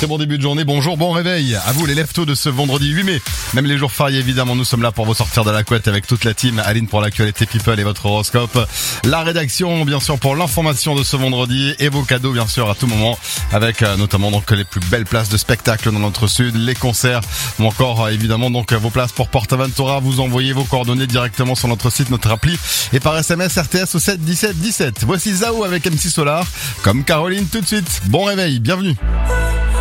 Très bon début de journée, bonjour, bon réveil. À vous les leftos de ce vendredi 8 mai. Même les jours fériés évidemment, nous sommes là pour vous sortir de la couette avec toute la team. Aline pour l'actualité people et votre horoscope. La rédaction bien sûr pour l'information de ce vendredi et vos cadeaux bien sûr à tout moment. Avec notamment donc les plus belles places de spectacle dans notre sud, les concerts ou encore évidemment donc vos places pour PortAventura. Vous envoyez vos coordonnées directement sur notre site, notre appli et par SMS RTS au 7 17 17. Voici Zao avec MC Solar comme Caroline tout de suite. Bon réveil, bienvenue.